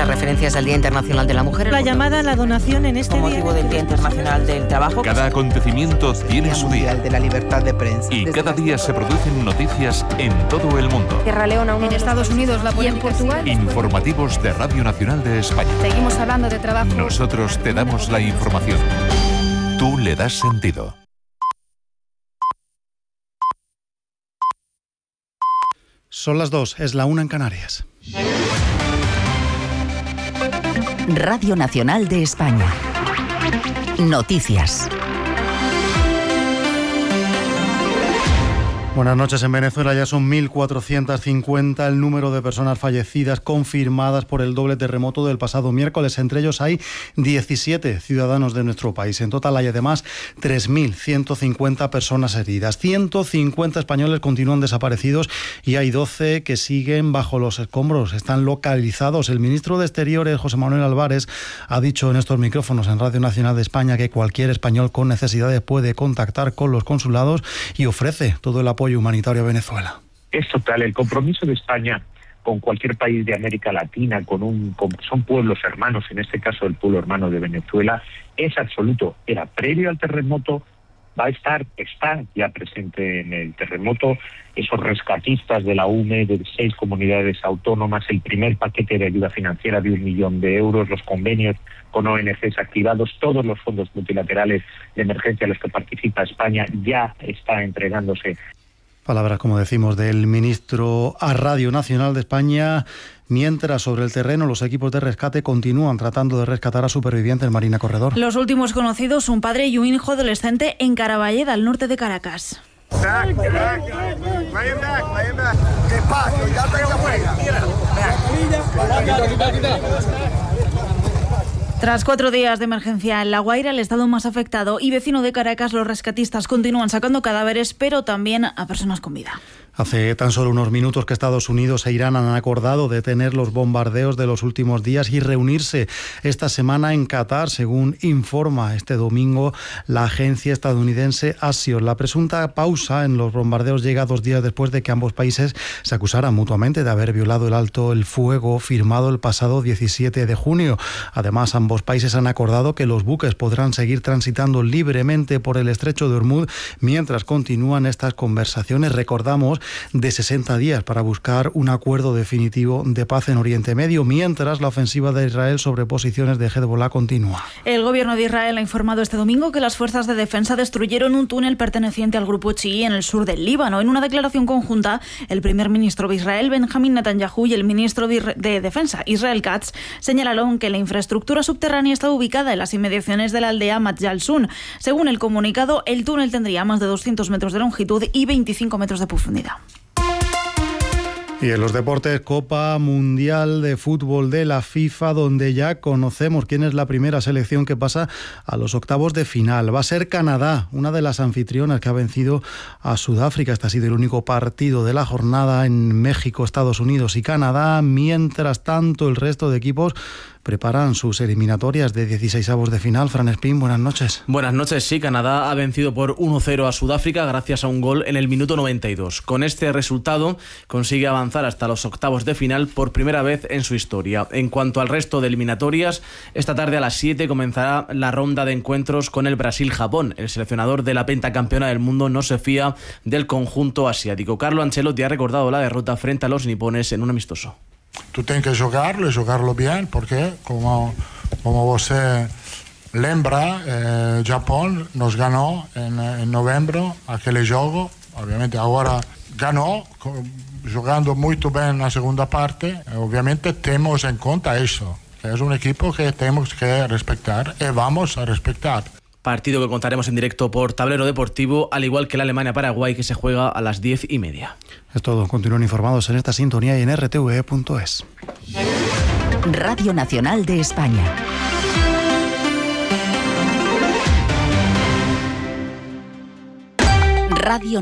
las referencias al Día Internacional de la Mujer. La llamada a la donación en este día. Con motivo del Día Internacional del Trabajo. Cada acontecimiento tiene su día. De la libertad de prensa. Y cada día se producen noticias en todo el mundo. Sierra Leona, en Estados Unidos, la política. Y en Portugal. Informativos de Radio Nacional de España. Seguimos hablando de trabajo. Nosotros te damos la información. Tú le das sentido. Son las 2, es la 1 en Canarias. Radio Nacional de España. Noticias. Buenas noches. En Venezuela ya son 1.450 el número de personas fallecidas confirmadas por el doble terremoto del pasado miércoles. Entre ellos hay 17 ciudadanos de nuestro país. En total hay además 3.150 personas heridas. 150 españoles continúan desaparecidos y hay 12 que siguen bajo los escombros. Están localizados. El ministro de Exteriores, José Manuel Álvarez, ha dicho en estos micrófonos en Radio Nacional de España que cualquier español con necesidades puede contactar con los consulados y ofrece todo el apoyo humanitario a Venezuela. Es total el compromiso de España con cualquier país de América Latina, son pueblos hermanos, en este caso el pueblo hermano de Venezuela, es absoluto. Era previo al terremoto, está ya presente en el terremoto, esos rescatistas de la UME, de 6 comunidades autónomas, el primer paquete de ayuda financiera de 1 millón de euros, los convenios con ONGs activados, todos los fondos multilaterales de emergencia en los que participa España ya está entregándose. Palabras, como decimos, del ministro a Radio Nacional de España. Mientras, sobre el terreno, los equipos de rescate continúan tratando de rescatar a supervivientes. Marina Corredor. Los últimos conocidos, un padre y un hijo adolescente en Caraballeda, al norte de Caracas. Tras 4 días de emergencia en La Guaira, el estado más afectado y vecino de Caracas, los rescatistas continúan sacando cadáveres, pero también a personas con vida. Hace tan solo unos minutos que Estados Unidos e Irán han acordado detener los bombardeos de los últimos días y reunirse esta semana en Qatar, según informa este domingo la agencia estadounidense Axios. La presunta pausa en los bombardeos llega 2 días después de que ambos países se acusaran mutuamente de haber violado el alto el fuego firmado el pasado 17 de junio. Además, ambos países han acordado que los buques podrán seguir transitando libremente por el estrecho de Hormuz mientras continúan estas conversaciones. Recordamos, de 60 días para buscar un acuerdo definitivo de paz en Oriente Medio, mientras la ofensiva de Israel sobre posiciones de Hezbollah continúa. El gobierno de Israel ha informado este domingo que las fuerzas de defensa destruyeron un túnel perteneciente al grupo chií en el sur del Líbano. En una declaración conjunta, el primer ministro de Israel, Benjamín Netanyahu, y el ministro de Defensa, Israel Katz, señalaron que la infraestructura subterránea está ubicada en las inmediaciones de la aldea Majal Sun. Según el comunicado, el túnel tendría más de 200 metros de longitud y 25 metros de profundidad. Y en los deportes, Copa Mundial de Fútbol de la FIFA, donde ya conocemos quién es la primera selección que pasa a los octavos de final. Va a ser Canadá, una de las anfitrionas que ha vencido a Sudáfrica. Este ha sido el único partido de la jornada en México, Estados Unidos y Canadá. Mientras tanto, el resto de equipos preparan sus eliminatorias de 16avos de final. Fran Espín, buenas noches. Buenas noches, sí, Canadá ha vencido por 1-0 a Sudáfrica gracias a un gol en el minuto 92. Con este resultado consigue avanzar hasta los octavos de final por primera vez en su historia. En cuanto al resto de eliminatorias, esta tarde a las 7 comenzará la ronda de encuentros con el Brasil-Japón. El seleccionador de la pentacampeona del mundo no se fía del conjunto asiático. Carlo Ancelotti ha recordado la derrota frente a los nipones en un amistoso. Tú tienes que jugarlo y jugarlo bien, porque como usted lembra, Japón nos ganó en noviembre aquel juego. Obviamente ahora ganó jugando muy bien la segunda parte. Obviamente tenemos en cuenta eso, que es un equipo que tenemos que respetar y vamos a respetar. Partido que contaremos en directo por Tablero Deportivo, al igual que la Alemania-Paraguay, que se juega a las 10:30. Es todo. Continúen informados en esta sintonía y en rtve.es. Radio Nacional de España. Radio